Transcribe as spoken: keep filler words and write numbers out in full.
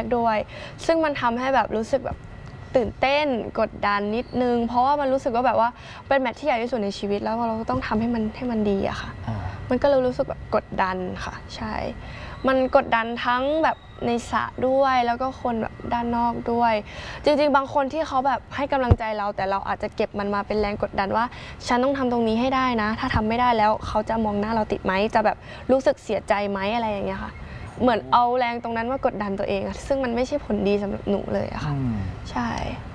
กด้วยซึ่งมันทำให้แบบรู้สึกแบบตื่นเต้นกดดันนิดนึงเพราะว่ามันรู้สึกว่าแบบว่าเป็นแมตช์ที่ใหญ่ที่สุดในชีวิตแล้วเราต้องทำให้มันให้มันดีอะค่ะมันก็เลยรู้สึกแบบกดดันค่ะใช่มันกดดันทั้งแบบในสระด้วยแล้วก็คนแบบด้านนอกด้วยจริงๆบางคนที่เขาแบบให้กำลังใจเราแต่เราอาจจะเก็บมันมาเป็นแรงกดดันว่าฉันต้องทำตรงนี้ให้ได้นะถ้าทำไม่ได้แล้วเขาจะมองหน้าเราติดไหมจะแบบรู้สึกเสียใจไหมอะไรอย่างเงี้ยค่ะเหมือนเอาแรงตรงนั้นมากดดันตัวเองซึ่งมันไม่ใช่ผลดีสำหรับหนูเลยอะค่ะใช่